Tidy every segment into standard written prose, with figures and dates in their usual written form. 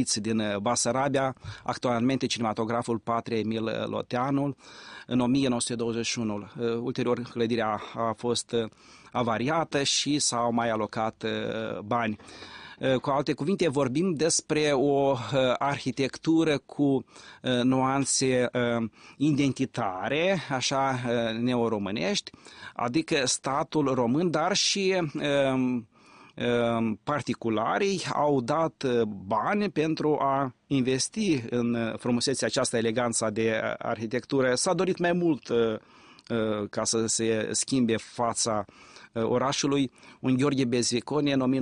Gălăiți din Basarabia, actualmente cinematograful Patria Emil Loteanu, în 1921. Ulterior, clădirea a fost avariată și s-au mai alocat bani. Cu alte cuvinte, vorbim despre o arhitectură cu nuanțe identitare, așa neoromânești, adică statul român, dar și particularii au dat bani pentru a investi în frumusețea aceasta, eleganța de arhitectură. S-a dorit mai mult ca să se schimbe fața orașului. Un Gheorghe Beziconi în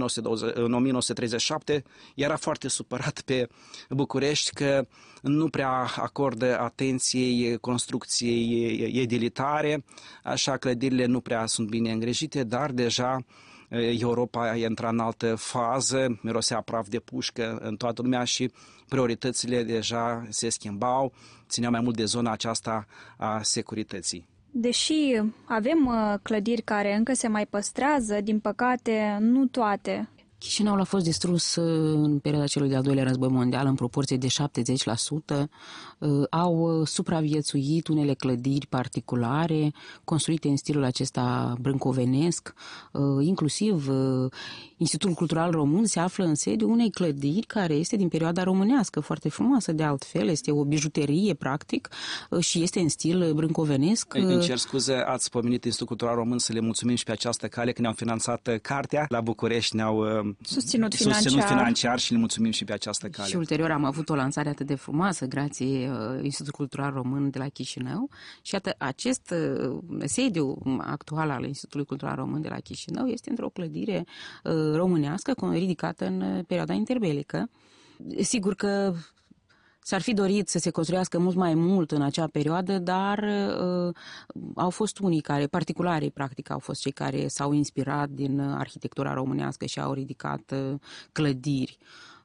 1937 era foarte supărat pe București că nu prea acordă atenției construcției edilitare, așa clădirile nu prea sunt bine îngrijite, dar deja Europa intra în altă fază, mirosea praf de pușcă în toată lumea și prioritățile deja se schimbau, țineau mai mult de zona aceasta a securității. Deși avem clădiri care încă se mai păstrează, din păcate, nu toate. Chișinăul a fost distrus în perioada celui de-al doilea război mondial în proporție de 70%. Au supraviețuit unele clădiri particulare construite în stilul acesta brâncovenesc. Inclusiv Institutul Cultural Român se află în sediul unei clădiri care este din perioada românească, foarte frumoasă de altfel. Este o bijuterie, practic, și este în stil brâncovenesc. Îmi cer scuze, ați pomenit Institutul Cultural Român, să le mulțumim și pe această cale că ne-au finanțat cartea la București, ne-au susținut financiar și le mulțumim și pe această cale. Și ulterior am avut o lansare atât de frumoasă grație Institutul Cultural Român de la Chișinău și iată, acest sediu actual al Institutului Cultural Român de la Chișinău este într-o clădire românească ridicată în perioada interbelică. Sigur că s-ar fi dorit să se construiască mult mai mult în acea perioadă, dar au fost unii care, particularii practic, au fost cei care s-au inspirat din arhitectura românească și au ridicat clădiri.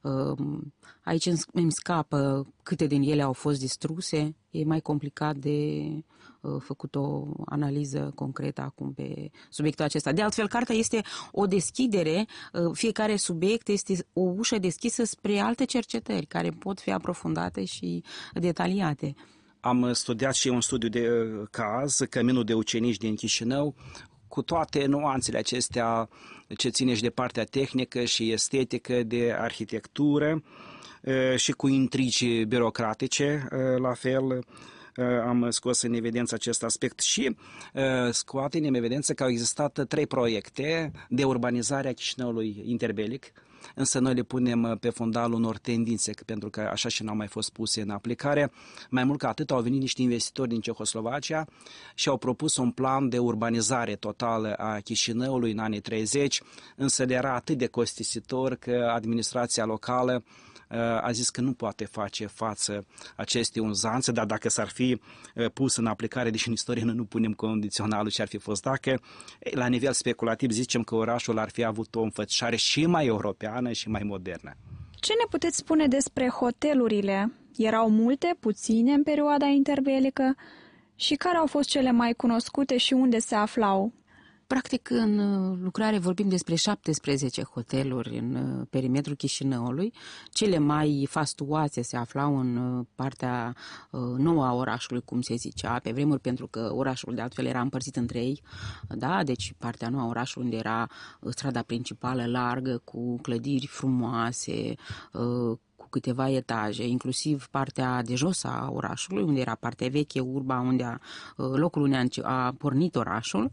Aici îmi scapă câte din ele au fost distruse. E mai complicat de făcut o analiză concretă acum pe subiectul acesta. De altfel, cartea este o deschidere, fiecare subiect este o ușă deschisă spre alte cercetări care pot fi aprofundate și detaliate. Am studiat și un studiu de caz, Căminul de ucenici din Chișinău, cu toate nuanțele acestea ce ține și de partea tehnică și estetică, de arhitectură și cu intrigi birocratice, la fel. Am scos în evidență acest aspect și scoate în evidență că au existat 3 proiecte de urbanizare a Chișinăului interbelic, însă noi le punem pe fundalul unor tendințe, pentru că așa și n-au mai fost puse în aplicare. Mai mult ca atât, au venit niște investitori din Cehoslovacia și au propus un plan de urbanizare totală a Chișinăului în anii 30, însă le era atât de costisitor că administrația locală a zis că nu poate face față acestei uzanțe, dar dacă s-ar fi pus în aplicare, deși în istorie nu punem condiționalul ce ar fi fost dacă, la nivel speculativ zicem că orașul ar fi avut o înfățișare și mai europeană și mai modernă. Ce ne puteți spune despre hotelurile? Erau multe, puține în perioada interbelică? Și care au fost cele mai cunoscute și unde se aflau? Practic, în lucrare vorbim despre 17 hoteluri în perimetrul Chișinăului. Cele mai fastuoase se aflau în partea nouă a orașului, cum se zicea, pe vremuri, pentru că orașul de altfel era împărțit în 3, da? Deci partea nouă a orașului, unde era strada principală largă, cu clădiri frumoase, cu câteva etaje, inclusiv partea de jos a orașului, unde era partea veche, urba, locul unde a pornit orașul,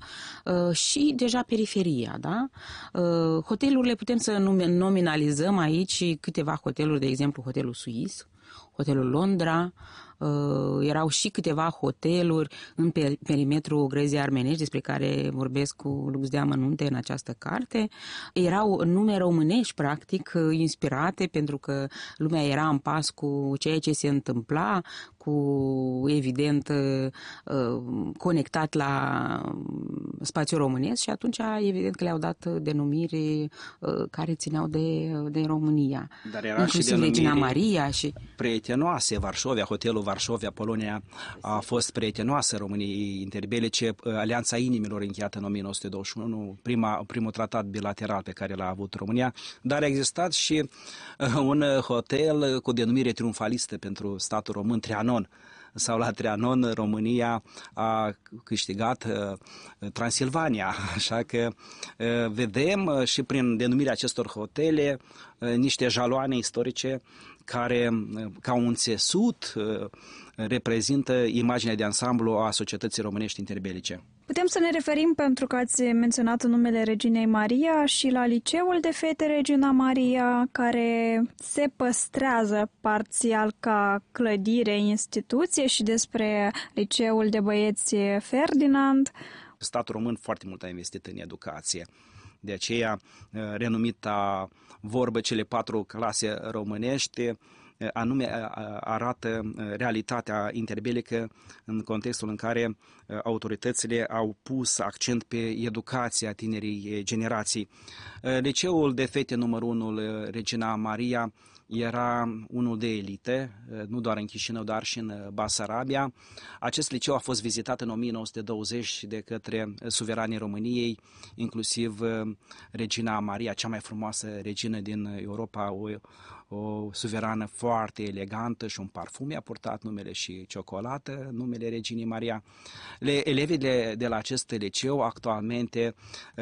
și deja periferia, da? Hotelurile putem să nominalizăm aici câteva hoteluri, de exemplu Hotelul Suis, Hotelul Londra, erau și câteva hoteluri în perimetrul Grăzii Armenești, despre care vorbesc cu lux de amănunte în această carte. Erau nume românești, practic, inspirate, pentru că lumea era în pas cu ceea ce se întâmpla, evident, conectat la spațiul românesc și atunci, evident, că le-au dat denumiri care țineau de România. Dar era inclusiv și Regina Maria și... prietenoase. Varșovia, hotelul Varșovia, Polonia, a fost prietenoasă României interbelice. Alianța Inimilor încheiată în 1921, primul tratat bilateral pe care l-a avut România, dar a existat și un hotel cu denumire triumfalistă pentru statul român, Trianon. Sau la Trianon, România a câștigat Transilvania, așa că vedem și prin denumirea acestor hotele niște jaloane istorice care, ca un țesut, reprezintă imaginea de ansamblu a societății românești interbelice. Putem să ne referim, pentru că ați menționat numele Reginei Maria, și la Liceul de Fete Regina Maria, care se păstrează parțial ca clădire, instituție, și despre Liceul de Băieți Ferdinand. Statul român foarte mult a investit în educație. De aceea, renumita vorbă cele 4 clase românești, anume arată realitatea interbelică în contextul în care autoritățile au pus accent pe educația tinerii generații. Liceul de fete numărul 1, Regina Maria, era unul de elite, nu doar în Chișinău, dar și în Basarabia. Acest liceu a fost vizitat în 1920 de către suveranii României, inclusiv Regina Maria, cea mai frumoasă regină din Europa, o suverană foarte elegantă, și un parfum i-a purtat numele și ciocolată, numele Reginei Maria. Elevii de la acest liceu, actualmente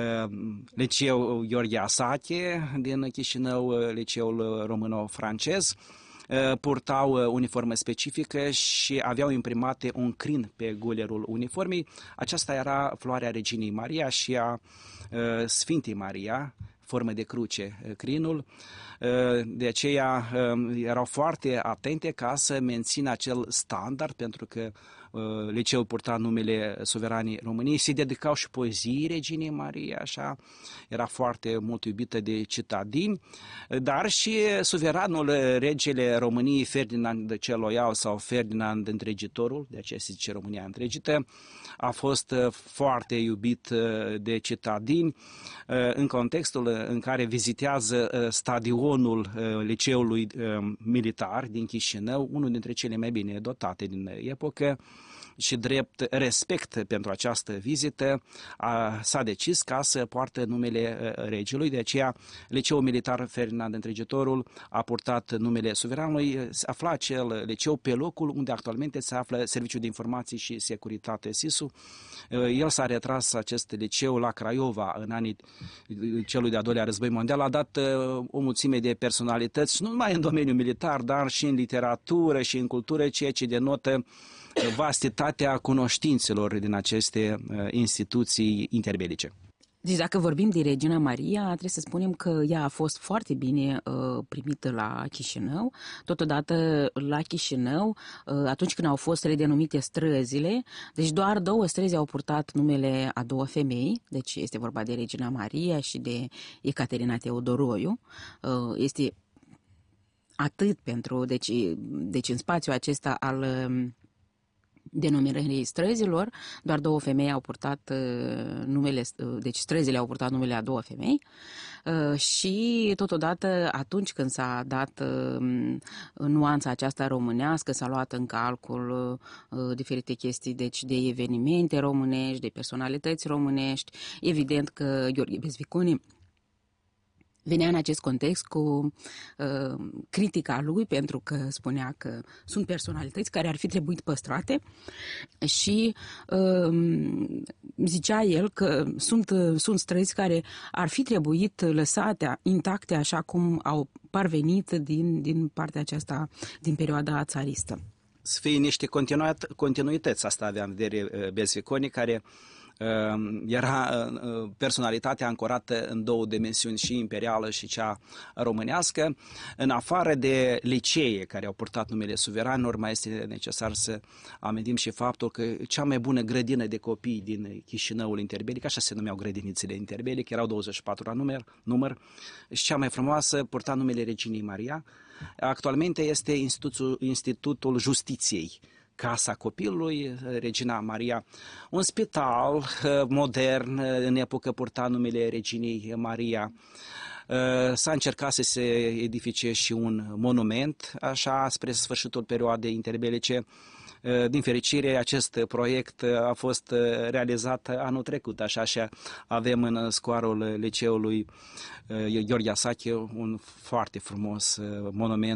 Liceul Gheorghe Asache din Chișinău, Liceul Româno-Francez, purtau uniformă specifică și aveau imprimate un crin pe gulerul uniformei. Aceasta era floarea Reginei Maria și a Sfintei Maria, formă de cruce, crinul. De aceea erau foarte atente ca să mențină acel standard, pentru că liceul purta numele suveranii României. Se dedicau și poeziei Reginei Maria, așa, era foarte mult iubită de citadini, dar și suveranul, regele României, Ferdinand cel Loial sau Ferdinand Întregitorul, de aceea se zice România întregită, a fost foarte iubit de citadini în contextul în care vizitează stadionul liceului militar din Chișinău, unul dintre cele mai bine dotate din epocă, și drept respect pentru această vizită s-a decis ca să poartă numele regelui. De aceea Liceul Militar Ferdinand Întregitorul a purtat numele suveranului. Se afla acel liceu pe locul unde actualmente se află Serviciul de Informații și Securitate SISU. El s-a retras, acest liceu, la Craiova în anii celui de-al doilea război mondial. A dat o mulțime de personalități, nu numai în domeniul militar, dar și în literatură și în cultură, ceea ce denotă vastitatea cunoștințelor din aceste instituții interbelice. Deci dacă vorbim de Regina Maria, trebuie să spunem că ea a fost foarte bine primită la Chișinău. Totodată la Chișinău, atunci când au fost redenumite străzile, deci doar 2 străzi au purtat numele a 2 femei, deci este vorba de Regina Maria și de Ecaterina Teodoroiu. Este atât pentru, deci în spațiul acesta al denumirii străzilor, doar 2 femei au purtat numele, deci străzile au purtat numele a 2 femei și totodată atunci când s-a dat nuanța aceasta românească, s-a luat în calcul diferite chestii, deci de evenimente românești, de personalități românești. Evident că Gheorghe Bezviconi venea în acest context cu critica lui, pentru că spunea că sunt personalități care ar fi trebuit păstrate și zicea el că sunt străzi care ar fi trebuit lăsate intacte așa cum au parvenit din partea aceasta, din perioada țaristă. Să fie niște continuități, asta avea în vedere Bezviconi, care era personalitatea ancorată în 2 dimensiuni, și imperială și cea românească. În afară de licee care au purtat numele suveranilor, mai este necesar să amintim și faptul că cea mai bună grădină de copii din Chișinăul interbelic, așa se numeau grădinițele interbelic, erau 24 la număr, și cea mai frumoasă purta numele Reginei Maria. Actualmente este Institutul Justiției, Casa Copilului, Regina Maria, un spital modern, în epocă purta numele Reginei Maria. S-a încercat să se edifice și un monument, așa, spre sfârșitul perioadei interbelice. Din fericire, acest proiect a fost realizat anul trecut, așa, și avem în scoarul liceului Gheorghe Asache un foarte frumos monument